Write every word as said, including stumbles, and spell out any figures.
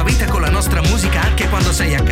vita con la nostra musica anche quando sei a